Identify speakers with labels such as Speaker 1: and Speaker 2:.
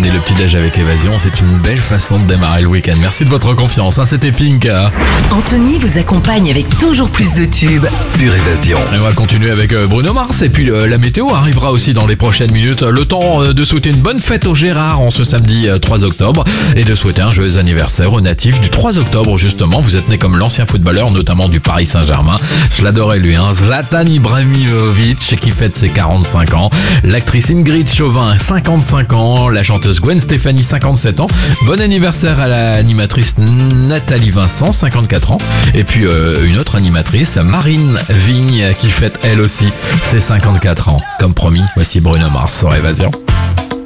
Speaker 1: Prenez le petit-déj avec Évasion, c'est une belle façon de démarrer le week-end. Merci de votre confiance, c'était Pink.
Speaker 2: Anthony vous accompagne avec toujours plus de tubes sur Évasion.
Speaker 1: Et on va continuer avec Bruno Mars et puis la météo arrivera aussi dans les prochaines minutes. Le temps de souhaiter une bonne fête au Gérard en ce samedi 3 octobre et de souhaiter un joyeux anniversaire aux natifs du 3 octobre justement. Vous êtes né comme l'ancien footballeur notamment du Paris Saint-Germain. Je l'adorais lui, Zlatan Ibrahimovic qui fête ses 45 ans. L'actrice Ingrid Chauvin 55 ans. La chanteuse Gwen Stefani 57 ans. Bon anniversaire à l'animatrice Nathalie Vincent 54 ans. Et puis une autre animatrice Marine Vigne qui fête elle aussi ses 54 ans. Comme promis, voici Bruno Mars sur Évasion.